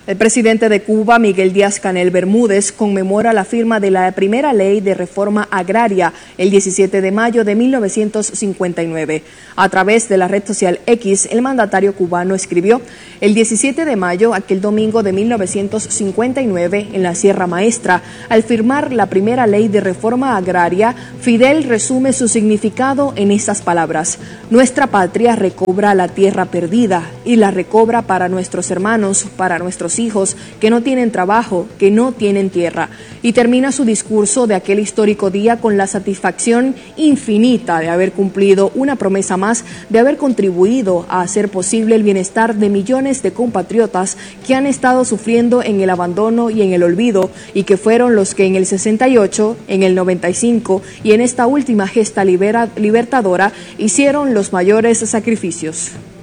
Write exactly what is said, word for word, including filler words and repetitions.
El presidente de Cuba, Miguel Díaz-Canel Bermúdez, conmemora la firma de la primera ley de reforma agraria el diecisiete de mayo de mil novecientos cincuenta y nueve. A través de la red social X, el mandatario cubano escribió: el diecisiete de mayo, aquel domingo de mil novecientos cincuenta y nueve, en la Sierra Maestra, al firmar la primera ley de reforma agraria, Fidel resume su significado en estas palabras: nuestra patria recobra la tierra perdida y la recobra para nuestros hermanos, para nuestros hijos que no tienen trabajo, que no tienen tierra. Y termina su discurso de aquel histórico día con la satisfacción infinita de haber cumplido una promesa más, de haber contribuido a hacer posible el bienestar de millones de compatriotas que han estado sufriendo en el abandono y en el olvido, y que fueron los que en el sesenta y ocho, en el noventa y cinco y en esta última gesta libera, libertadora hicieron los mayores sacrificios.